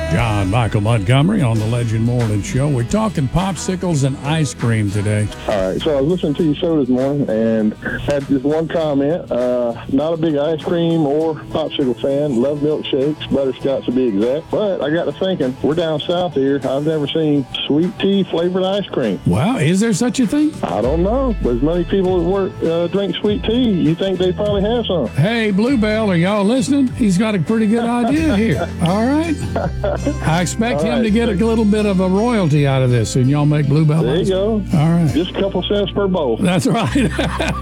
John Michael Montgomery on the Legend Morning Show. We're talking popsicles and ice cream today. All right, so I was listening to your show this morning and had just one comment. Not a big ice cream or popsicle fan. Love milkshakes, butterscotch to be exact. But I got to thinking, we're down south here. I've never seen sweet tea flavored ice cream. Wow, is there such a thing? I don't know, but as many people at work drink sweet tea, you think they probably have some. Hey, Bluebell, are y'all listening? He's got a pretty good idea here. All right. I expect him to get a little bit of a royalty out of this, and y'all make Bluebell. There you go. All right. Just a couple cents per bowl. That's right.